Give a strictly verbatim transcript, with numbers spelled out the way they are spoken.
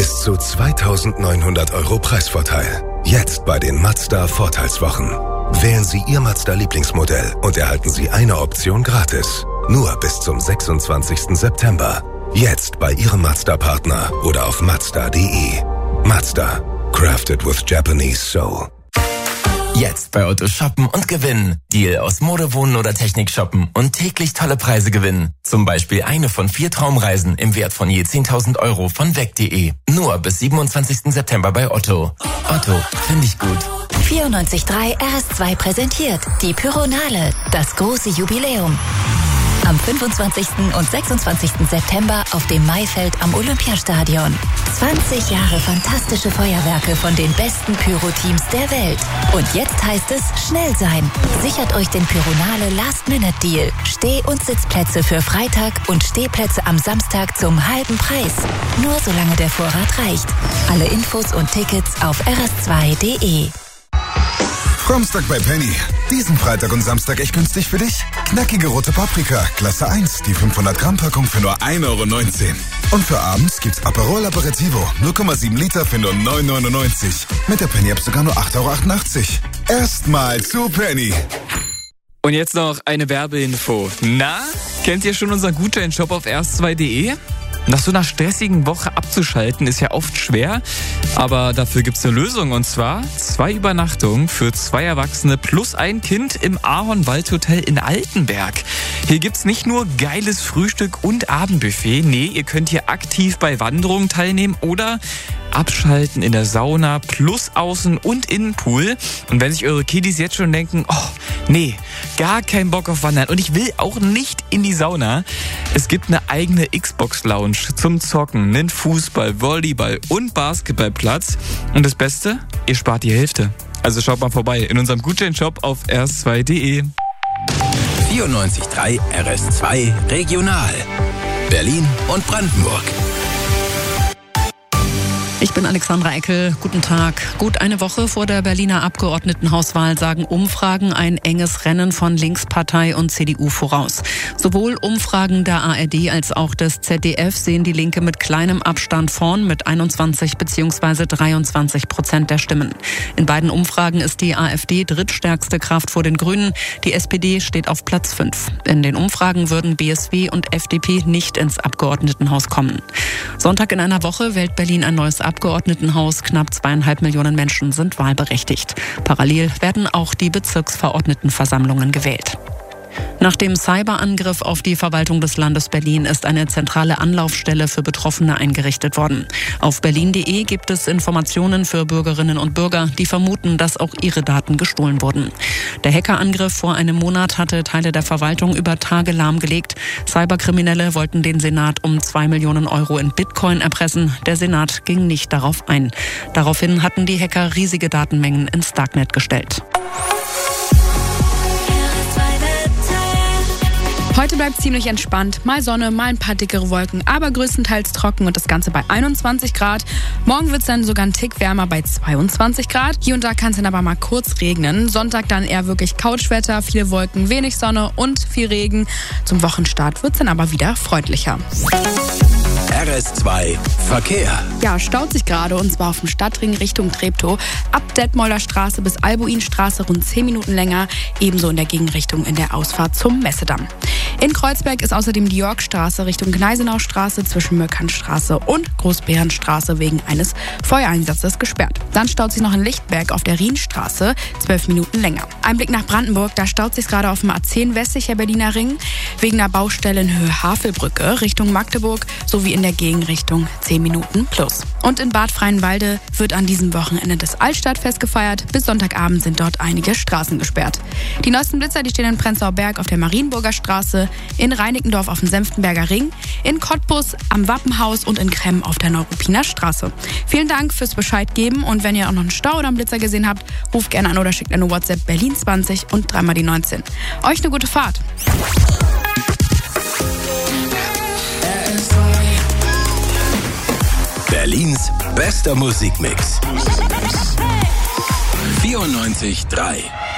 Bis zu zweitausendneunhundert Euro Preisvorteil. Jetzt bei den Mazda Vorteilswochen. Wählen Sie Ihr Mazda-Lieblingsmodell und erhalten Sie eine Option gratis. Nur bis zum sechsundzwanzigsten September. Jetzt bei Ihrem Mazda-Partner oder auf mazda punkt de. Mazda. Crafted with Japanese Soul. Jetzt bei Otto shoppen und gewinnen. Deal aus Mode, Wohnen oder Technik shoppen und täglich tolle Preise gewinnen. Zum Beispiel eine von vier Traumreisen im Wert von je zehntausend Euro von weg punkt de. Nur bis siebenundzwanzigsten September bei Otto. Otto, finde ich gut. vierundneunzig Komma drei R S zwei präsentiert die Pyronale, das große Jubiläum. Am fünfundzwanzigsten und sechsundzwanzigsten September auf dem Maifeld am Olympiastadion. zwanzig Jahre fantastische Feuerwerke von den besten Pyro-Teams der Welt. Und jetzt heißt es schnell sein. Sichert euch den Pyronale Last-Minute-Deal. Steh- und Sitzplätze für Freitag und Stehplätze am Samstag zum halben Preis. Nur solange der Vorrat reicht. Alle Infos und Tickets auf r s zwei punkt de. Samstag bei Penny. Diesen Freitag und Samstag echt günstig für dich. Knackige rote Paprika, Klasse eins, die fünfhundert Gramm Packung für nur ein Euro neunzehn. Und für abends gibt's Aperol Aperitivo, null Komma sieben Liter für nur neun neunundneunzig. Mit der Penny-App sogar nur acht Euro achtundachtzig. Erstmal zu Penny. Und jetzt noch eine Werbeinfo. Na, kennt ihr schon unseren Gutschein-Shop auf r s zwei punkt de? Nach so einer stressigen Woche abzuschalten ist ja oft schwer, aber dafür gibt's eine Lösung, und zwar zwei Übernachtungen für zwei Erwachsene plus ein Kind im Ahorn-Waldhotel in Altenberg. Hier gibt's nicht nur geiles Frühstück und Abendbuffet, nee, ihr könnt hier aktiv bei Wanderungen teilnehmen oder abschalten in der Sauna plus Außen- und Innenpool. Und wenn sich eure Kiddies jetzt schon denken, oh, nee, gar keinen Bock auf Wandern und ich will auch nicht in die Sauna. Es gibt eine eigene Xbox-Lounge zum Zocken, einen Fußball-, Volleyball- und Basketballplatz. Und das Beste, ihr spart die Hälfte. Also schaut mal vorbei in unserem Gutschein-Shop auf r s zwei punkt de. vierundneunzig Komma drei R S zwei Regional. Berlin und Brandenburg. Ich bin Alexandra Eckel. Guten Tag. Gut eine Woche vor der Berliner Abgeordnetenhauswahl sagen Umfragen ein enges Rennen von Linkspartei und C D U voraus. Sowohl Umfragen der A R D als auch des Z D F sehen die Linke mit kleinem Abstand vorn mit einundzwanzig bzw. dreiundzwanzig Prozent der Stimmen. In beiden Umfragen ist die AfD drittstärkste Kraft vor den Grünen. Die S P D steht auf Platz fünf. In den Umfragen würden B S W und F D P nicht ins Abgeordnetenhaus kommen. Sonntag in einer Woche wählt Berlin ein neues Abgeordnetenhaus. Knapp zweieinhalb Millionen Menschen sind wahlberechtigt. Parallel werden auch die Bezirksverordnetenversammlungen gewählt. Nach dem Cyberangriff auf die Verwaltung des Landes Berlin ist eine zentrale Anlaufstelle für Betroffene eingerichtet worden. Auf berlin punkt de gibt es Informationen für Bürgerinnen und Bürger, die vermuten, dass auch ihre Daten gestohlen wurden. Der Hackerangriff vor einem Monat hatte Teile der Verwaltung über Tage lahmgelegt. Cyberkriminelle wollten den Senat um zwei Millionen Euro in Bitcoin erpressen. Der Senat ging nicht darauf ein. Daraufhin hatten die Hacker riesige Datenmengen ins Darknet gestellt. Heute bleibt ziemlich entspannt. Mal Sonne, mal ein paar dickere Wolken, aber größtenteils trocken und das Ganze bei einundzwanzig Grad. Morgen wird es dann sogar einen Tick wärmer bei zweiundzwanzig Grad. Hier und da kann es dann aber mal kurz regnen. Sonntag dann eher wirklich Couchwetter, viele Wolken, wenig Sonne und viel Regen. Zum Wochenstart wird es dann aber wieder freundlicher. R S zwei Verkehr. Ja, staut sich gerade und zwar auf dem Stadtring Richtung Treptow. Ab Detmolder Straße bis Albuinstraße rund zehn Minuten länger. Ebenso in der Gegenrichtung in der Ausfahrt zum Messedamm. In Kreuzberg ist außerdem die Yorkstraße Richtung Gneisenaustraße zwischen Möckernstraße und Großbärenstraße wegen eines Feuereinsatzes gesperrt. Dann staut sich noch in Lichtberg auf der Rienstraße zwölf Minuten länger. Ein Blick nach Brandenburg, da staut sich gerade auf dem A zehn westlicher Berliner Ring wegen der Baustelle in Höhe Havelbrücke Richtung Magdeburg sowie in der Gegenrichtung zehn Minuten plus. Und in Bad Freienwalde wird an diesem Wochenende das Altstadtfest gefeiert. Bis Sonntagabend sind dort einige Straßen gesperrt. Die neuesten Blitzer, die stehen in Prenzlauer Berg auf der Marienburger Straße, in Reinickendorf auf dem Senftenberger Ring, in Cottbus am Wappenhaus und in Kremm auf der Neuruppiner Straße. Vielen Dank fürs Bescheid geben und wenn ihr auch noch einen Stau oder einen Blitzer gesehen habt, ruft gerne an oder schickt eine WhatsApp Berlin zwanzig und dreimal die neunzehn. Euch eine gute Fahrt. Berlins bester Musikmix. vierundneunzig Komma drei